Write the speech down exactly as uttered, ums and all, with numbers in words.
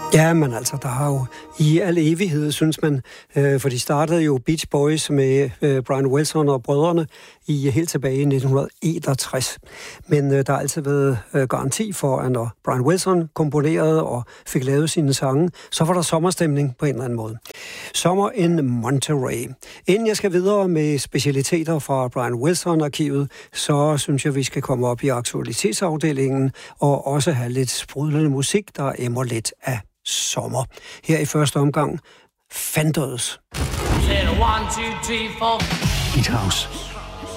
Ja, men altså, der har jo i al evighed, synes man, øh, for de startede jo Beach Boys med øh, Brian Wilson og brødrene i helt tilbage i nitten enogtres. Men øh, der har altid været øh, garanti for, at når Brian Wilson komponerede og fik lavet sine sange, så var der sommerstemning på en eller anden måde. Sommer in Monterey. Inden jeg skal videre med specialiteter fra Brian Wilson-arkivet, så synes jeg, vi skal komme op i aktualitetsafdelingen og også have lidt sprudlende musik, der emmer lidt af sommer. Her i første omgang, Fenders. Beat House.